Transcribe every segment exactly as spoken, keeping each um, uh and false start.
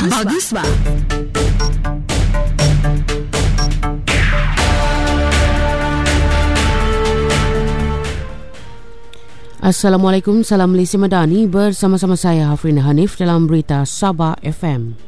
Bagus ba? Assalamualaikum, salam Malaysia Madani. Bersama-sama saya Hafrina Hanif dalam berita Sabah F M.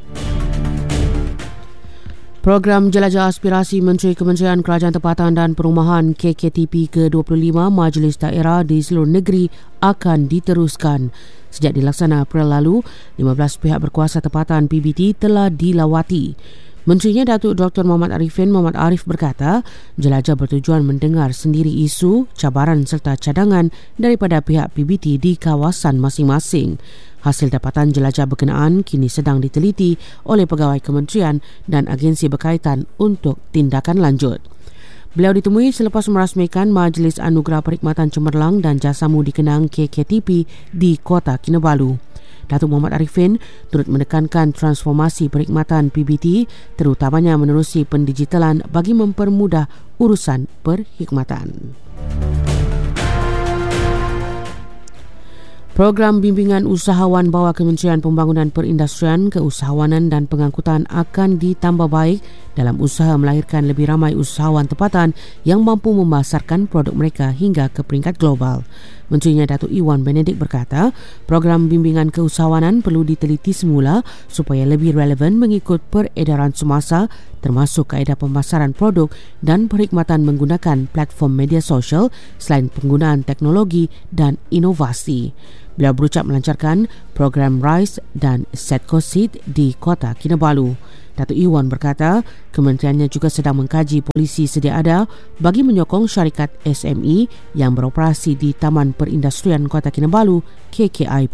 Program Jelajah Aspirasi Menteri Kementerian Kerajaan Tempatan dan Perumahan K K T P ke dua puluh lima Majlis Daerah di seluruh negeri akan diteruskan. Sejak dilaksana April lalu, lima belas pihak berkuasa tempatan P B T telah dilawati. Menterinya Datuk Doktor Muhammad Arifin Muhammad Arif berkata, jelajah bertujuan mendengar sendiri isu, cabaran serta cadangan daripada pihak P B T di kawasan masing-masing. Hasil dapatan jelajah berkenaan kini sedang diteliti oleh pegawai kementerian dan agensi berkaitan untuk tindakan lanjut. Beliau ditemui selepas merasmikan Majlis Anugerah Perkhidmatan Cemerlang dan Jasamudi Kenang K K T P di Kota Kinabalu. Datuk Muhammad Arifin turut menekankan transformasi perkhidmatan P B T terutamanya menerusi pendigitalan bagi mempermudah urusan perkhidmatan. Program Bimbingan Usahawan bawah Kementerian Pembangunan Perindustrian, Keusahawanan dan Pengangkutan akan ditambah baik dalam usaha melahirkan lebih ramai usahawan tempatan yang mampu memasarkan produk mereka hingga ke peringkat global. Menterinya Datuk Iwan Benedik berkata, program bimbingan keusahawanan perlu diteliti semula supaya lebih relevan mengikut peredaran semasa termasuk kaedah pemasaran produk dan perkhidmatan menggunakan platform media sosial selain penggunaan teknologi dan inovasi. Beliau berucap melancarkan program RISE dan Setco Seed di Kota Kinabalu. Datuk Iwan berkata, kementeriannya juga sedang mengkaji polisi sedia ada bagi menyokong syarikat S M E yang beroperasi di Taman Perindustrian Kota Kinabalu K K I P.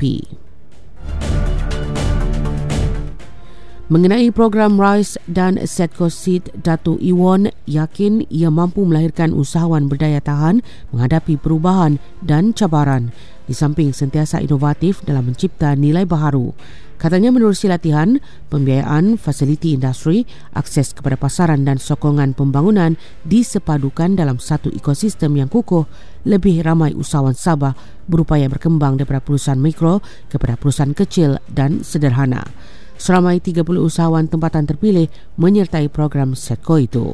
Mengenai program RISE dan Setco Seed, Datuk Iwan yakin ia mampu melahirkan usahawan berdaya tahan menghadapi perubahan dan cabaran di samping sentiasa inovatif dalam mencipta nilai baharu. Katanya menerusi latihan, pembiayaan, fasiliti industri, akses kepada pasaran dan sokongan pembangunan disepadukan dalam satu ekosistem yang kukuh, lebih ramai usahawan Sabah berupaya berkembang daripada perusahaan mikro kepada perusahaan kecil dan sederhana. Seramai tiga puluh usahawan tempatan terpilih menyertai program Setco itu.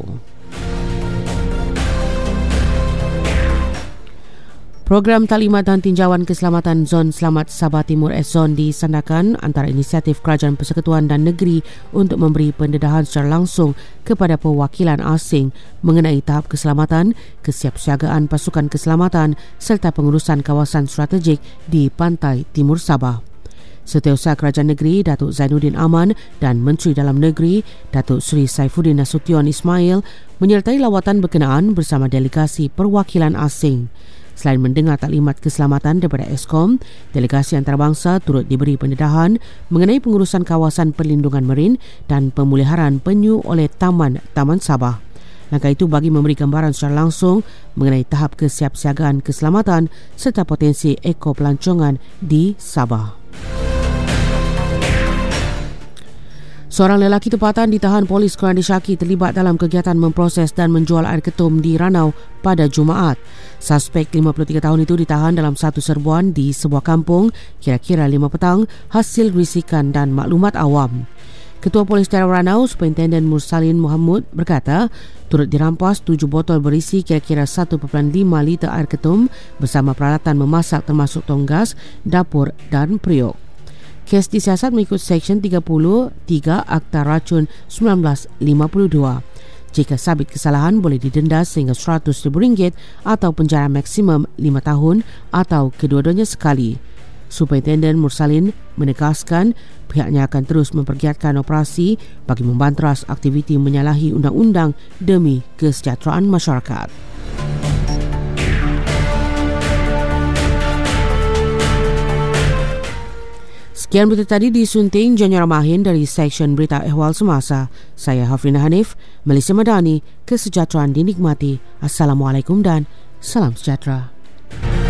Program Taklimat dan Tinjauan Keselamatan Zon Selamat Sabah Timur S-Zon disandarkan antara inisiatif Kerajaan Persekutuan dan Negeri untuk memberi pendedahan secara langsung kepada perwakilan asing mengenai tahap keselamatan, kesiapsiagaan pasukan keselamatan serta pengurusan kawasan strategik di pantai timur Sabah. Setiausaha Kerajaan Negeri Datuk Zainuddin Aman dan Menteri Dalam Negeri Datuk Seri Saifuddin Nasution Ismail menyertai lawatan berkenaan bersama delegasi perwakilan asing. Selain mendengar taklimat keselamatan daripada Eskom, delegasi antarabangsa turut diberi pendedahan mengenai pengurusan kawasan perlindungan marin dan pemeliharaan penyu oleh Taman-Taman Sabah. Langkah itu bagi memberi gambaran secara langsung mengenai tahap kesiapsiagaan keselamatan serta potensi ekopelancongan di Sabah. Seorang lelaki tempatan ditahan polis kerana disyaki terlibat dalam kegiatan memproses dan menjual air ketum di Ranau pada Jumaat. Suspek lima puluh tiga tahun itu ditahan dalam satu serbuan di sebuah kampung kira-kira lima petang hasil risikan dan maklumat awam. Ketua Polis Daerah Ranau, Superintendent Mursalin Muhammad berkata, turut dirampas tujuh botol berisi kira-kira satu perpuluhan lima liter air ketum bersama peralatan memasak termasuk tonggas, dapur dan periuk. Kes disiasat mengikut Seksyen tiga puluh tiga Akta Racun seribu sembilan ratus lima puluh dua. Jika sabit kesalahan boleh didenda sehingga seratus ribu ringgit atau penjara maksimum lima tahun atau kedua-duanya sekali. Superintendent Mursalin menegaskan pihaknya akan terus mempergiatkan operasi bagi membanteras aktiviti menyalahi undang-undang demi kesejahteraan masyarakat. Sekian berita tadi disunting Janyara Mahin dari Seksyen Berita Ehwal Semasa. Saya Hafrina Hanif, Malaysia Madani, kesejahteraan dinikmati. Assalamualaikum dan salam sejahtera.